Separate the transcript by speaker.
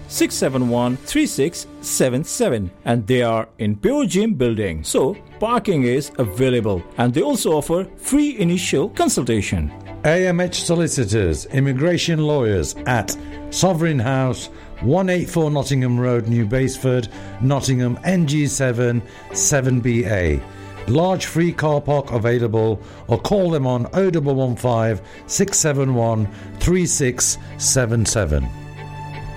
Speaker 1: 671 3677, and they are in Pure Gym building. So parking is available, and they also offer free initial consultation.
Speaker 2: AMH Solicitors, Immigration Lawyers at Sovereign House, 184 Nottingham Road, New Basford, Nottingham, NG7 7BA. Large free car park available, or call them on 0115 671 3677.